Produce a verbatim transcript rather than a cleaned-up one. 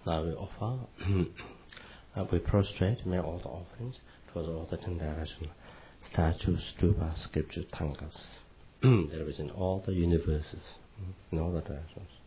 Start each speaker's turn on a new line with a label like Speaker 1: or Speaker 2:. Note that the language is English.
Speaker 1: Now we offer, uh, we prostrate, make all the offerings towards all the ten directions, statues, stupas, sculptures, tankas. There is in all the universes, in all the directions.